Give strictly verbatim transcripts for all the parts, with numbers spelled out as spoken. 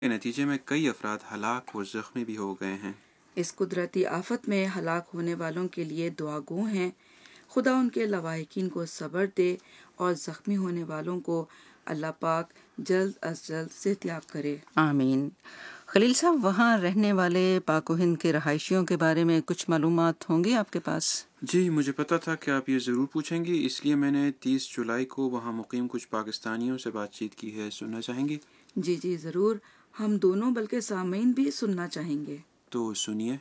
کے نتیجے میں کئی افراد ہلاک و زخمی بھی ہو گئے ہیں۔ اس قدرتی آفت میں ہلاک ہونے والوں کے لیے دعا گو ہیں، خدا ان کے لواحقین کو صبر دے اور زخمی ہونے والوں کو اللہ پاک جلد از جلد صحتیاب کرے، آمین۔ خلیل صاحب، وہاں رہنے والے پاک و ہند کے رہائشیوں کے بارے میں کچھ معلومات ہوں گی آپ کے پاس؟ جی، مجھے پتا تھا کہ آپ یہ ضرور پوچھیں گی، اس لیے میں نے تیس جولائی کو وہاں مقیم کچھ پاکستانیوں سے بات چیت کی ہے۔ سننا چاہیں گی؟ جی جی ضرور، ہم دونوں بلکہ سامعین بھی سننا چاہیں گے۔ تو سنیے۔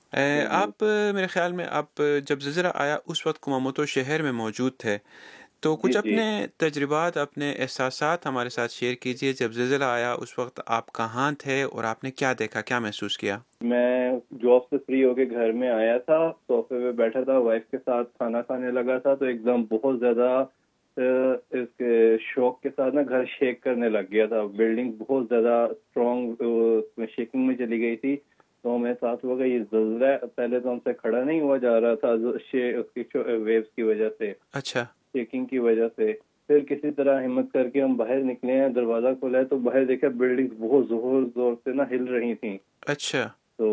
آپ میرے خیال میں آپ جب زلزلہ آیا اس وقت کوماموتو شہر میں موجود تھے، تو کچھ اپنے تجربات، اپنے احساسات ہمارے ساتھ شیئر کیجئے۔ جب زلزلہ آیا اس وقت آپ کہاں تھے اور آپ نے کیا دیکھا، کیا محسوس کیا؟ میں جاب سے فری ہو کے گھر میں آیا تھا، صوفے پہ بیٹھا تھا، وائف کے ساتھ کھانا کھانے لگا تھا، تو ایک دم بہت زیادہ اس کے شوق کے ساتھ نا گھر شیک کرنے لگ گیا تھا۔ بلڈنگ بہت زیادہ اسٹرانگ شیکنگ میں چلی گئی تھی، تو ہمیں احساس ہوا کہ یہ زلزلہ ہے۔ پہلے تو ہم سے کھڑا نہیں ہوا جا رہا تھا اس کی ویوز کی وجہ سے، اچھا، شیکنگ کی وجہ سے۔ پھر کسی طرح ہمت کر کے ہم باہر نکلے ہیں، دروازہ کھولا ہے تو باہر دیکھا بلڈنگ بہت زور زور سے نا ہل رہی تھیں۔ اچھا، تو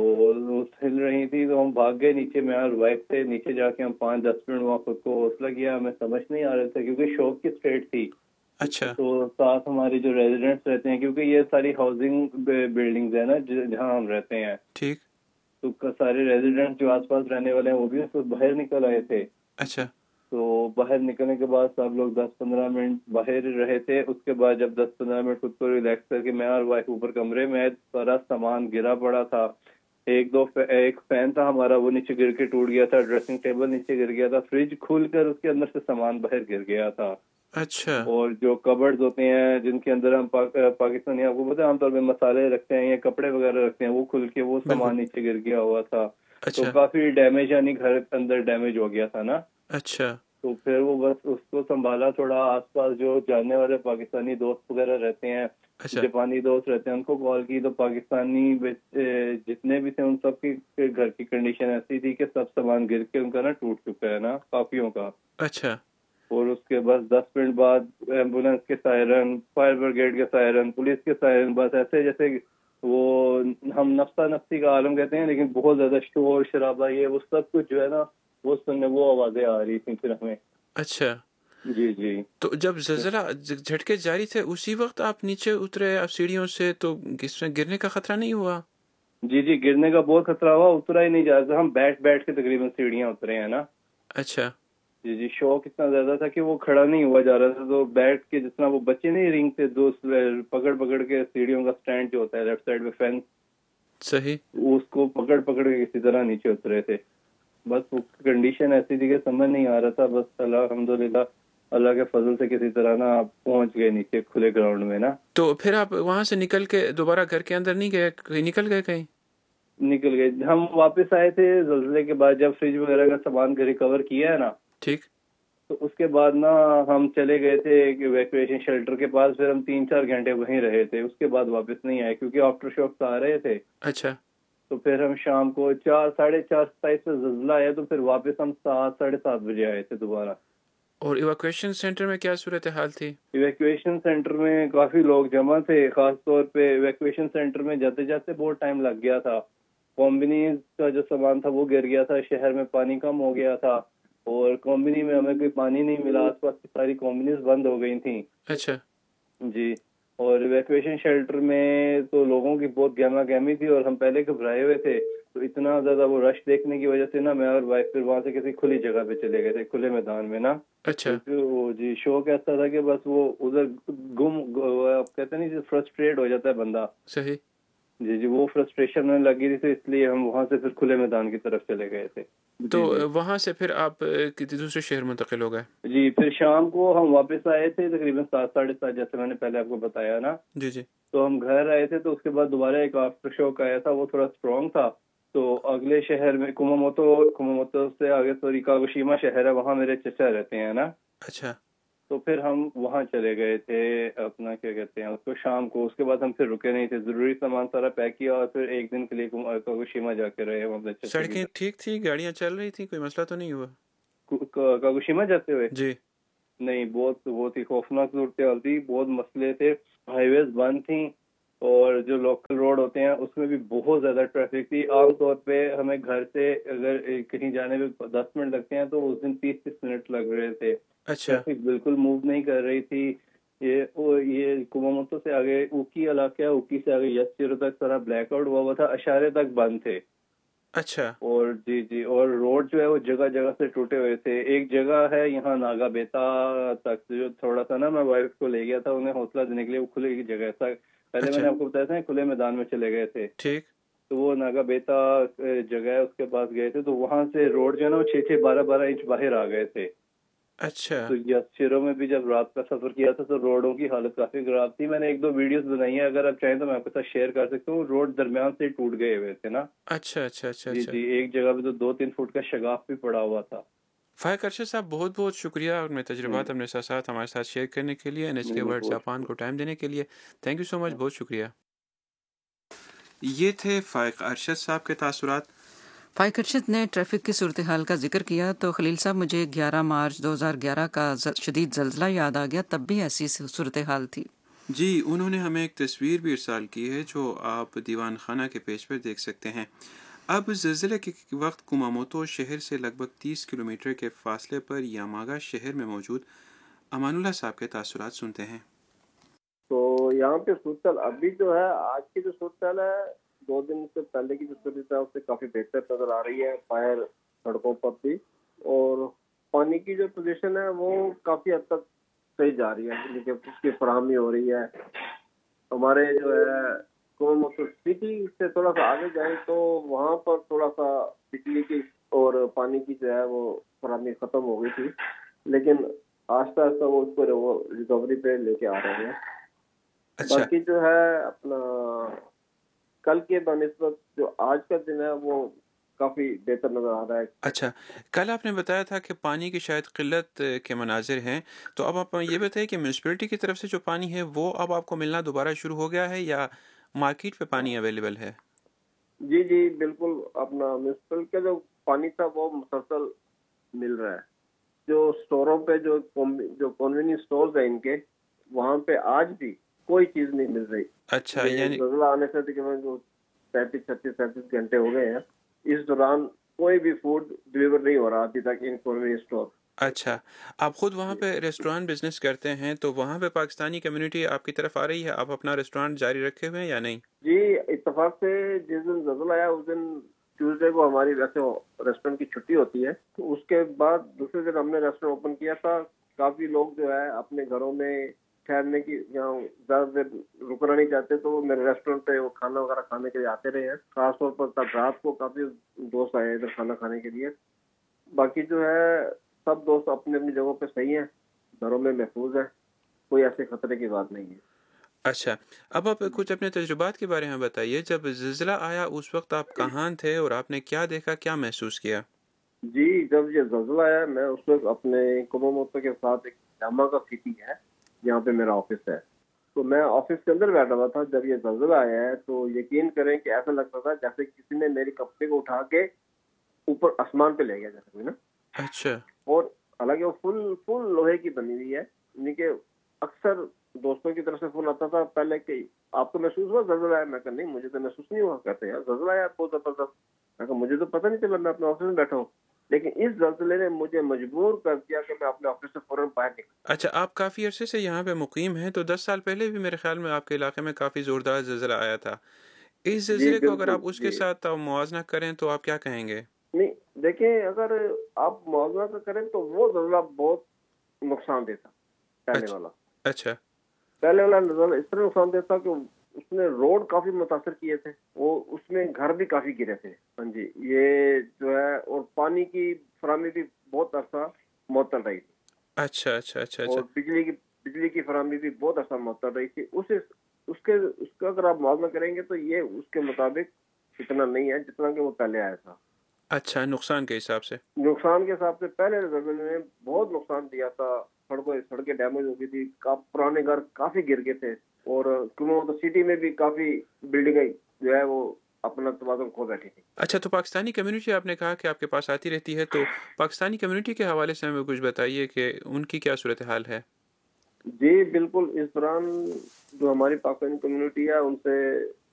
ہل رہی تھی تو ہم بھاگ گئے نیچے، میں اور وائف سے نیچے جا کے ہم پانچ دس منٹ وہاں خود کو حوصلہ کیا، ہمیں سمجھ نہیں آ رہا تھا کیونکہ شوق کی اسٹیٹ تھی۔ اچھا، تو ساتھ ہماری جو ریزیڈنٹس رہتے ہیں، کیونکہ یہ ساری ہاؤسنگ بلڈنگز ہیں نا جہاں ہم رہتے ہیں، ٹھیک، تو سارے ریزیڈنٹس جو آس پاس رہنے والے ہیں وہ بھی اس وقت باہر نکل آئے تھے۔ اچھا، تو باہر نکلنے کے بعد سب لوگ دس پندرہ منٹ باہر رہے تھے۔ اس کے بعد جب دس پندرہ منٹ خود کو ریلیکس کر کے میں اور وائف اوپر کمرے میں، سارا سامان گرا پڑا تھا۔ ایک دو ایک فین تھا ہمارا، وہ نیچے گر کے ٹوٹ گیا تھا، ڈریسنگ ٹیبل نیچے گر گیا تھا، فریج کھل کر اس کے اندر سے سامان باہر گر گیا تھا۔ اچھا، اور جو کبرڈز ہوتے ہیں جن کے اندر ہم پاکستانی، آپ کو پتہ ہے عام طور پہ مسالے رکھتے ہیں یا کپڑے وغیرہ رکھتے ہیں، وہ کھل کے وہ سامان نیچے گر گیا ہوا تھا۔ تو کافی ڈیمیج، یعنی گھر کے اندر ڈیمیج ہو گیا تھا نا۔ اچھا، تو پھر وہ بس اس کو سنبھالا تھوڑا، آس پاس جو جاننے والے پاکستانی دوست وغیرہ رہتے ہیں، جاپانی دوست رہتے ہیں، ان کو کال کی تو پاکستانی جتنے بھی تھے ان سب کی گھر کی کنڈیشن ایسی تھی کہ سب سامان گر کے ان کا نا ٹوٹ چکا ہے نا، کافیوں کا۔ اچھا، اور اس کے بس دس منٹ بعد ایمبولینس کے سائرن، فائر بریگیڈ کے سائرن، پولیس کے سائرن، بس ایسے جیسے وہ ہم نفسا نفسی کا عالم کہتے ہیں، لیکن بہت زیادہ شور شرابہ، یہ وہ سب کچھ جو ہے نا وہ سننے وہ آوازیں آ رہی تھیں پھر ہمیں۔ اچھا، جی جی۔ تو جب زلزلہ جھٹکے جاری تھے اسی وقت آپ نیچے اترے آپ سیڑھیوں سے، تو اس میں گرنے کا خطرہ نہیں ہوا؟ جی جی، گرنے کا بہت خطرہ ہوا، اترا ہی نہیں جا رہا، ہم بیٹھ بیٹھ کے تقریباً سیڑھیاں اترے ہیں نا۔ اچھا، جی جی، شوق اتنا زیادہ تھا کہ وہ کھڑا نہیں ہوا جا رہا تھا، تو بیٹھ کے جس طرح وہ بچے نہیں رنگ سے دو پکڑ پکڑ کے سیڑھیوں کا سٹینڈ جو ہوتا ہے لیفٹ سائڈ میں فینس، صحیح، اس کو پکڑ پکڑ کے کسی طرح نیچے اترے تھے۔ بس وہ کنڈیشن ایسی تھی کہ سمجھ نہیں آ رہا تھا، بس الحمدللہ اللہ کے فضل سے کسی طرح نا آپ پہنچ گئے نیچے کھلے گراؤنڈ میں نا۔ تو پھر آپ وہاں سے نکل کے دوبارہ گھر کے اندر نہیں گئے، کہیں نکل گئے کہیں؟ نکل گئے، ہم واپس آئے تھے زلزلے کے بعد، جب فریج وغیرہ کا سامان ریکور کیا ہے نا، ٹھیک، تو اس کے بعد نا ہم چلے گئے تھے ایویکویشن شیلٹر کے پاس، پھر ہم تین چار گھنٹے وہیں رہے تھے، اس کے بعد واپس نہیں آئے کیونکہ آفٹر شاکس آ رہے تھے۔ اچھا، تو پھر ہم شام کو چار ساڑھے چار ستائیس پہ زلزلہ آیا، تو پھر واپس ہم سات ساڑھے سات بجے آئے تھے دوبارہ۔ اور ایویکویشن سینٹر میں کیا صورتحال تھی؟ ایویکویشن سینٹر میں کافی لوگ جمع تھے، خاص طور پہ ایویکویشن سینٹر میں جاتے جاتے بہت ٹائم لگ گیا تھا۔ کومبنیز کا جو سامان تھا وہ گر گیا تھا، شہر میں پانی کم ہو گیا تھا، اور کومبنی میں ہمیں کوئی پانی نہیں ملا، آس پاس کی ساری کومبنیز بند ہو گئی تھیں۔ اچھا، جی، اور ایویکویشن شیلٹر میں تو لوگوں کی بہت گہما گہمی تھی، اور ہم پہلے گھبرائے ہوئے تھے، تو اتنا زیادہ وہ رش دیکھنے کی وجہ سے نا میں اور وائف پھر وہاں سے کسی کھلی جگہ پہ چلے گئے تھے، کھلے میدان میں نا۔ اچھا، وہ جی شوق ایسا تھا کہ بس وہ ادھر گم، آپ کہتے ہیں نہیں فرسٹریٹ ہو جاتا ہے بندہ۔ صحیح، جی جی، وہ فرسٹریشن میں لگی تھی، تو اس لیے ہم وہاں سے پھر کھلے میدان کی طرف چلے گئے تھے۔ تو وہاں سے پھر آپ کسی دوسرے شہر منتقل ہو گئے؟ جی، پھر شام کو ہم واپس آئے تھے تقریباً سات ساڑھے سات، جیسے میں نے پہلے آپ کو بتایا نا۔ جی جی، تو ہم گھر آئے تھے، تو اس کے بعد دوبارہ ایک آفٹر شوک آیا تھا، وہ تھوڑا اسٹرانگ تھا، تو اگلے شہر میں کوماموتو کوماموتو سے آگے سوری کاگوشیما شہر ہے، وہاں میرے چچا رہتے ہیں نا۔ اچھا، تو پھر ہم وہاں چلے گئے تھے اپنا کیا کہتے ہیں اس کو شام کو، اس کے بعد ہم پھر رکے نہیں تھے، ضروری سامان سارا پیک کیا اور پھر ایک دن کے لیے کاگوشیما جا کے رہے ہم اپنے چچا کی۔ سڑکیں ٹھیک تھی، گاڑیاں چل رہی تھی، کوئی مسئلہ تو نہیں ہوا؟ کاگوشیما جاتے ہوئے جی، نہیں، بہت بہت ہی خوفناک صورتحال تھی، بہت مسئلے تھے، ہائی ویز بند تھیں، اور جو لوکل روڈ ہوتے ہیں اس میں بھی بہت زیادہ ٹریفک تھی. عام طور پہ ہمیں گھر سے اگر کہیں جانے میں دس منٹ لگتے ہیں تو اس دن تیس تیس منٹ لگ رہے تھے. اچھا ٹریفک بالکل موو نہیں کر رہی تھی. یہ یہ کوماموتو سے آگے اوکی علاقہ ہے, اوکی سے آگے یسچیرو تک سارا بلیک آؤٹ ہوا ہوا تھا, اشارے تک بند تھے. اچھا اور جی جی اور روڈ جو ہے وہ جگہ جگہ سے ٹوٹے ہوئے تھے. ایک جگہ ہے یہاں ناگا بیتا تک جو تھوڑا سا نا, میں وائف کو لے گیا تھا انہیں حوصلہ دینے کے لیے, وہ کھلے کی جگہ تھا. پہلے میں اچھا نے آپ کو بتایا تھا کھلے میدان میں چلے گئے تھے, ٹھیک تو وہ ناگا بیتا جگہ ہے اس کے پاس گئے تھے, تو وہاں سے روڈ جو ہے نا وہ چھ چھ بارہ بارہ انچ باہر آ گئے تھے. اچھا تو یسچیرو میں بھی جب رات کا سفر کیا تھا تو روڈوں کی حالت کافی خراب تھی. میں نے ایک دو ویڈیوز بنائی ہیں, اگر آپ چاہیں تو میں آپ کے ساتھ شیئر کر سکتا ہوں. روڈ درمیان سے ٹوٹ گئے ہوئے تھے نا. اچھا اچھا اچھا جی اچھا جی ایک جگہ پہ تو دو تین فٹ کا شگاف بھی پڑا ہوا تھا. فائق ارشد صاحب بہت بہت شکریہ اپنے تجربات اپنے ساتھ ساتھ ہمارے ساتھ شیئر کرنے کے لیے, این ایچ کے ورڈ جاپان کو ٹائم دینے کے لیے. تھینک یو سو مچ, بہت شکریہ. یہ تھے فائق ارشد صاحب کے تاثرات. فائق ارشد نے ٹریفک کی صورتحال کا ذکر کیا تو خلیل صاحب مجھے گیارہ مارچ دو ہزار گیارہ کا شدید زلزلہ یاد آ گیا, تب بھی ایسی صورتحال تھی. جی انہوں نے ہمیں ایک تصویر بھی ارسال کی ہے جو آپ دیوان خانہ کے پیج پر دیکھ سکتے ہیں. اب زلزلے کے وقت کوماموتو شہر سے لگ بھگ تیس کلومیٹر کے فاصلے پر یاماگا شہر میں موجود امان اللہ صاحب کے تاثرات سنتے ہیں. تو یہاں پہ صورتحال ابھی جو ہے, آج کی جو صورتحال ہے دو دن سے پہلے کی جو صورتحال ہے اس سے کافی بہتر نظر آ رہی ہے, باہر سڑکوں پر بھی, اور پانی کی جو پوزیشن ہے وہ کافی حد تک صحیح جا رہی ہے, کیونکہ اس کی فراہمی ہو رہی ہے. ہمارے جو ہے کوماموتو سٹی سے تھوڑا سا آگے جائیں تو وہاں پر تھوڑا سا بجلی کی اور پانی کی جو ہے وہ فراہمی ختم ہو گئی تھی, لیکن آہستہ آہستہ وہ اس کو ریکوری پہ لے کے آ رہے ہیں. اچھا باقی جو ہے اپنا کل کے بنسبت جو آج کا دن ہے وہ کافی بہتر نظر آ رہا ہے. اچھا, کل آپ نے بتایا تھا کہ پانی کی شاید قلت کے مناظر ہیں, تو اب آپ یہ بتائیں کہ میونسپلٹی کی طرف سے جو پانی ہے وہ اب آپ کو ملنا دوبارہ شروع ہو گیا ہے یا مارکیٹ پہ پانی اویلیبل ہے؟ جی جی بالکل, اپنا میونسپل کا جو پانی تھا وہ مسلسل مل رہا ہے. جو اسٹوروں پہ جو جو کنوینئنس اسٹورز ہیں ان کے, وہاں پہ آج بھی کوئی چیز نہیں مل رہی. اچھا یعنی زلزلہ آنے سے تقریباً جو پینتیس چھتیس سینتیس گھنٹے ہو گئے ہیں, اس دوران کوئی بھی فوڈ ڈلیور نہیں ہو رہا ابھی تک ان کنوینئنس اسٹور. اچھا, آپ خود وہاں پہ ریسٹورانٹ بزنس کرتے ہیں تو وہاں پہ پاکستانی کمیونٹی آپ کی طرف آ رہی ہے, آپ اپنا ریسٹورانٹ جاری رکھے ہوئے ہیں یا نہیں؟ جی اتفاق سے جس دن زلزلہ آیا اس دن ٹیوزڈے کو ہماری ویسے ریسٹورینٹ کی چھٹی ہوتی ہے, اس کے بعد دوسرے دن ہم نے ریسٹورینٹ اوپن کیا تھا. کافی لوگ جو ہے اپنے گھروں میں ٹھہرنے کی یا زیادہ دیر رکنا نہیں چاہتے تو وہ میرے ریسٹورینٹ پہ وہ کھانا وغیرہ کھانے کے لیے آتے رہے ہیں. خاص طور پر تب رات کو کافی دوست آئے ادھر کھانا کھانے کے لیے. باقی جو ہے سب دوست اپنی اپنی جگہوں پہ صحیح ہیں, گھروں میں محفوظ ہیں, کوئی ایسے خطرے کی بات نہیں ہے. اچھا, اب آپ کچھ اپنے تجربات کے بارے میں بتائیے. جب زلزلہ آیا اس وقت آپ کہاں تھے اور آپ نے کیا دیکھا, کیا محسوس کیا؟ جی جب یہ زلزلہ آیا میں اس وقت اپنے کوماموتو کے ساتھ ایک یاماگا سٹی ہے جہاں پہ میرا آفس ہے, تو میں آفس کے اندر بیٹھا ہوا تھا. جب یہ زلزلہ آیا ہے تو یقین کریں کہ ایسا لگتا تھا جیسے کسی نے میری کپڑے کو اٹھا کے اوپر آسمان پہ لے گیا جیسے کوئی نا. اچھا, اور حالانکہ وہ فل فل لوہے کی بنی ہوئی ہے, یعنی کہ اکثر دوستوں کی طرف سے فون آتا تھا پہلے کہ آپ کو محسوس ہوا زلزلہ آیا. میں کہا نہیں مجھے تو محسوس نہیں ہوا. کہتے ہیں زلزلہ آیا بہت زبردست. میں کہا مجھے تو پتہ نہیں چلا, میں اپنے آفس میں بیٹھا ہوں. لیکن اس زلزلے نے مجھے مجبور کر دیا کہ میں اپنے آفس سے فوراً باہر نکلا. اچھا, آپ کافی عرصے سے یہاں پہ مقیم ہیں, تو دس سال پہلے بھی میرے خیال میں آپ کے علاقے میں کافی زوردار زلزلہ آیا تھا. اس جی زلزلے کو اگر بالکل. آپ اس کے جی ساتھ موازنہ کریں تو آپ کیا کہیں گے؟ نہیں دیکھیں, اگر آپ موازنہ کا کریں تو وہ زلزلہ بہت نقصان دہ تھا. پہلے والا اچھا پہلے والا زلزلہ اس طرح نقصان دہ تھا کہ اس نے روڈ کافی متاثر کیے تھے, وہ اس میں گھر بھی کافی گرے تھے. ہاں جی, یہ جو ہے اور پانی کی فراہمی بھی بہت عرصہ معطل رہی تھی. اچھا اچھا اچھا اچھا اور بجلی کی بجلی کی فراہمی بھی بہت عرصہ معطل رہی تھی. اس اس کے اس کا اگر آپ موازنہ کریں گے تو یہ اس کے مطابق اتنا نہیں ہے جتنا کہ وہ پہلے آیا تھا. اچھا, نقصان کے حساب سے نقصان کے حساب سے پہلے زلزلے نے بہت نقصان دیا تھا. سڑکیں سڑکیں ڈیمیج ہو گئی تھی, پرانے گھر کافی گر گئے تھے, اور کوماموتو سٹی میں بھی کافی بلڈنگیں جو ہے وہ اپنا توازن کھو بیٹھی تھی. اچھا, تو پاکستانی کمیونٹی آپ نے کہا کہ آپ کے پاس آتی رہتی ہے, تو پاکستانی کمیونٹی کے حوالے سے ہمیں کچھ بتائیے کہ ان کی کیا صورتحال ہے. جی بالکل، اس دوران جو ہماری پاکستانی کمیونٹی ہے ان سے